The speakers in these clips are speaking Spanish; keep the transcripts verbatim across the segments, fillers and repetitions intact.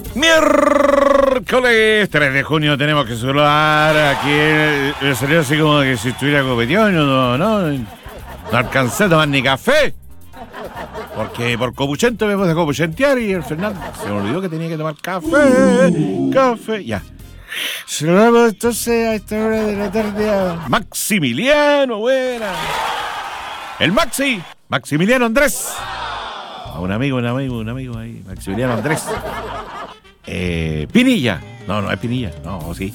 Miércoles tres de junio tenemos que saludar aquí el, el salió así como que si estuviera competido, no, no, no alcancé a tomar ni café. Porque por copuchento me puse a copuchentear y el Fernando se me olvidó que tenía que tomar café, café, ya. Saludamos entonces a esta hora de la tarde a Maximiliano, buena. El Maxi, Maximiliano Andrés. A un amigo, un amigo, un amigo ahí, Maximiliano Andrés. Eh, Pinilla. No, no es Pinilla, no, sí.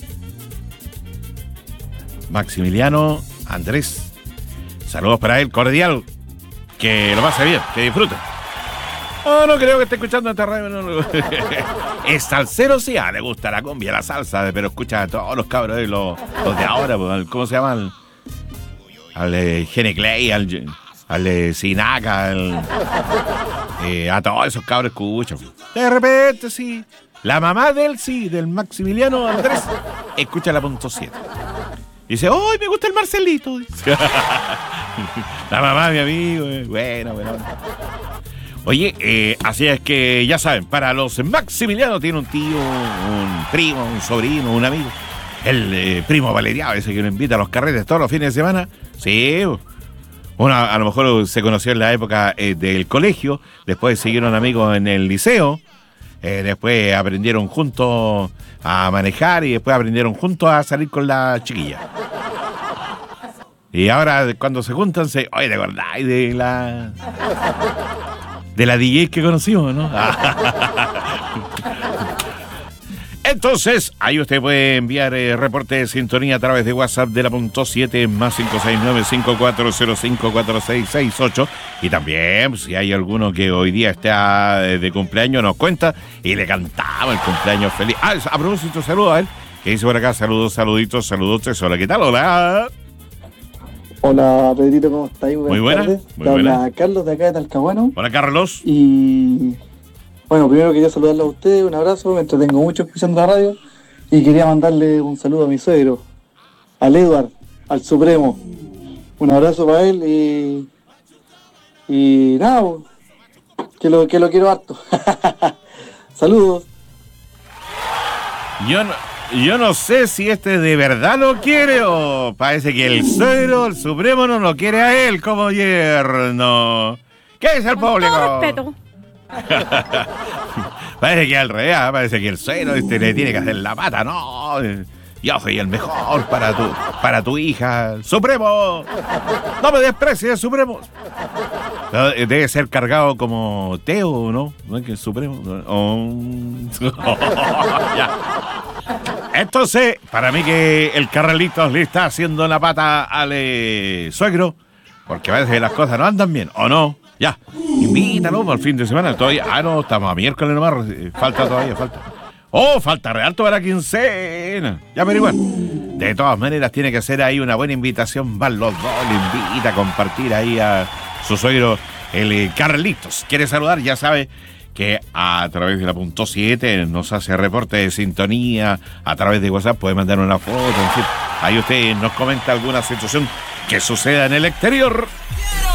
Maximiliano Andrés. Saludos para él, cordial. Que lo pase bien, que disfrute. Oh, no creo que esté escuchando esta radio. No, no. Es salsero, sí, ah, le gusta la cumbia, la salsa, pero escucha a todos los cabros, los, los de ahora, ¿cómo se llaman? Al de Gene Clay, al, al de Sinaca, al, eh, a todos esos cabros escuchan. De repente, sí. La mamá de él, sí, del Maximiliano Andrés, escucha la punto siete. Dice, ¡ay, me gusta el Marcelito! La mamá de mi amigo, eh. bueno, bueno. Oye, eh, así es que ya saben, para los Maximiliano tiene un tío, un primo, un sobrino, un amigo. El eh, primo Valeriano, ese que lo invita a los carretes todos los fines de semana. Sí, uno a lo mejor se conoció en la época eh, del colegio, después siguieron amigos en el liceo, eh, después aprendieron juntos a manejar y después aprendieron juntos a salir con la chiquilla. Y ahora cuando se juntan, se, oye, ¿te acordáis de la... de la D J que conocimos, ¿no? Entonces, ahí usted puede enviar eh, reporte de sintonía a través de WhatsApp de la punto siete más cinco seis nueve cinco cuatro cero cinco cuatro seis seis ocho. Y también, si hay alguno que hoy día está de, de cumpleaños, nos cuenta y le cantaba el cumpleaños feliz. Ah, a propósito, saludo a él, que dice por acá, saludos, saluditos, saludos. Hola, ¿qué tal? Hola. Hola, Pedrito, ¿cómo estáis? Muy buena. Tardes. Muy buena. Hola, Carlos de acá de Talcahuano. Hola, Carlos. Y bueno, primero quería saludarle a usted, un abrazo, me entretengo mucho escuchando la radio. Y quería mandarle un saludo a mi suegro, al Edward, al Supremo. Un abrazo para él y. Y nada, que lo, que lo quiero harto. Saludos. Yo no. Yo no sé si este de verdad lo quiere o parece que el suegro, el Supremo, no lo quiere a él como yerno. ¿Qué dice el público? Con todo respeto. Parece que al revés, parece que el suegro este le tiene que hacer la pata. No, yo soy el mejor para tu, para tu hija. Supremo, no me desprecies, Supremo. Debe ser cargado como Teo, ¿no? ¿No es que el Supremo? Oh. Ya. Entonces, para mí que el Carlitos le está haciendo la pata al eh, suegro, porque parece que las cosas no andan bien, ¿o no? Ya, invítalo para el fin de semana. Todavía, ah, no, estamos a miércoles nomás, falta todavía, falta. Oh, falta real toda la quincena. Ya, pero igual, de todas maneras tiene que ser ahí una buena invitación, van los dos, le invita a compartir ahí a su suegro, el eh, Carlitos. ¿Quiere saludar? Ya sabe que a través de la punto siete nos hace reporte de sintonía, a través de WhatsApp puede mandar una foto, en fin, ahí usted nos comenta alguna situación que suceda en el exterior.